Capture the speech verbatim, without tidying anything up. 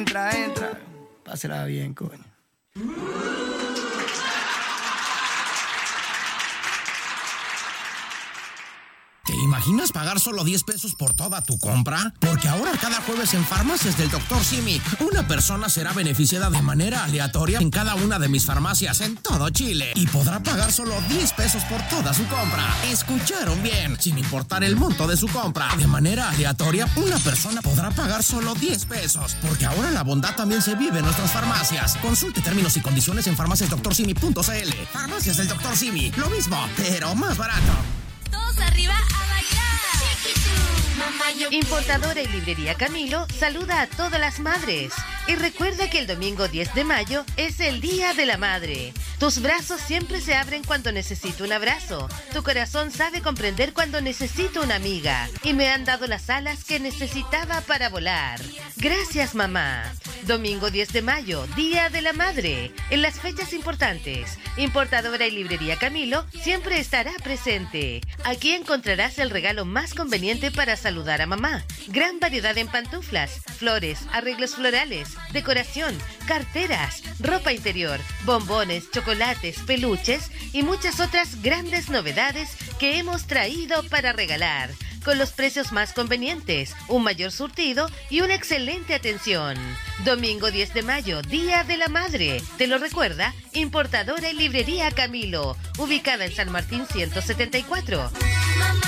entra, entra. Pásela bien, coño. ¿Te imaginas pagar solo diez pesos por toda tu compra? Porque ahora cada jueves en Farmacias del doctor Simi, una persona será beneficiada de manera aleatoria en cada una de mis farmacias en todo Chile y podrá pagar solo diez pesos por toda su compra. ¿Escucharon bien? Sin importar el monto de su compra, de manera aleatoria, una persona podrá pagar solo diez pesos. Porque ahora la bondad también se vive en nuestras farmacias. Consulte términos y condiciones en farmacias doctor simi punto c l. Farmacias del doctor Simi, lo mismo, pero más barato. Todos arriba a bailar. Importadora y librería Camilo saluda a todas las madres. Y recuerda que el domingo diez de mayo es el Día de la Madre. Tus brazos siempre se abren cuando necesito un abrazo. Tu corazón sabe comprender cuando necesito una amiga. Y me han dado las alas que necesitaba para volar. Gracias, mamá. Domingo diez de mayo, Día de la Madre. En las fechas importantes, Importadora y librería Camilo siempre estará presente. Aquí encontrarás el regalo más conveniente para saludar a mamá. Gran variedad en pantuflas, flores, arreglos florales, decoración, carteras, ropa interior, bombones, chocolates, peluches y muchas otras grandes novedades que hemos traído para regalar. Con los precios más convenientes, un mayor surtido y una excelente atención. Domingo diez de mayo, Día de la Madre. Te lo recuerda, Importadora y librería Camilo, ubicada en San Martín ciento setenta y cuatro.